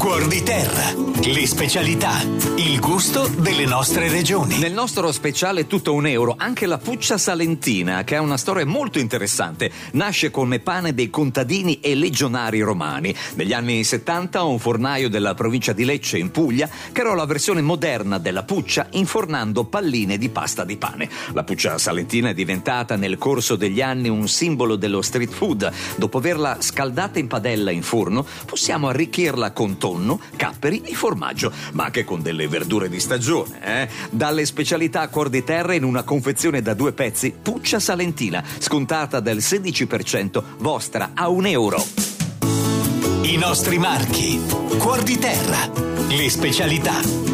Cuor di terra, le specialità, il gusto delle nostre regioni. Nel nostro speciale tutto €1 anche la Puccia Salentina, che ha una storia molto interessante. Nasce come pane dei contadini e legionari romani. Negli anni 70 un fornaio della provincia di Lecce in Puglia creò la versione moderna della puccia infornando palline di pasta di pane. La Puccia Salentina è diventata nel corso degli anni un simbolo dello street food. Dopo averla scaldata in padella in forno, possiamo arricchirla con tonno, capperi e formaggio, ma anche con delle verdure di stagione. Dalle specialità a Cuor di terra in una confezione da 2 pezzi, Puccia Salentina, scontata del 16%, vostra a €1. I nostri marchi. Cuor di terra, le specialità.